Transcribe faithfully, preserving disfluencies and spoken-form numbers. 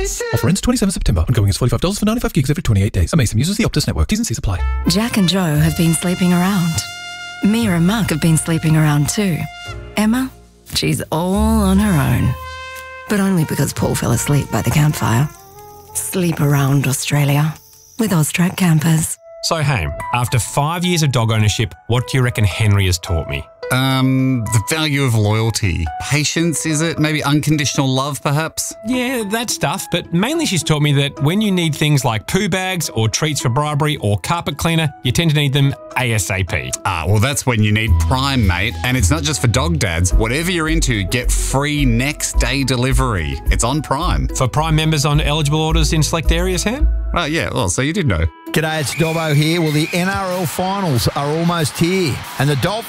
Offer ends twenty-seventh September. Ongoing is forty-five dollars for ninety-five gigs every twenty-eight days. Amazing uses the Optus network. T's and C's apply. Jack and Joe have been sleeping around. Mia and Mark have been sleeping around too. Emma, she's all on her own. But only because Paul fell asleep by the campfire. Sleep around Australia with Austrac campers. So, Haim, after five years of dog ownership, what do you reckon Henry has taught me? Um, the value of loyalty. Patience, is it? Maybe unconditional love, perhaps? Yeah, that stuff, but mainly she's taught me that when you need things like poo bags or treats for bribery or carpet cleaner, you tend to need them ASAP. Ah, well, that's when you need Prime, mate. And it's not just for dog dads. Whatever you're into, get free next day delivery. It's on Prime. For Prime members on eligible orders in select areas, Ham? Oh, yeah, well, so you did know. G'day, it's Dobbo here. Well, the N R L finals are almost here, and the Dolphins